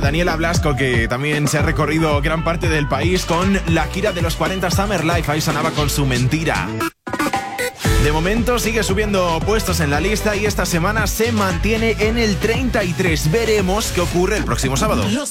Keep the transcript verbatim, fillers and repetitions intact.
Daniela Blasco, que también se ha recorrido gran parte del país con la gira de los cuarenta Summer Life. Ahí sonaba con Su Mentira. De momento sigue subiendo puestos en la lista y esta semana se mantiene en el treinta y tres. Veremos qué ocurre el próximo sábado. Los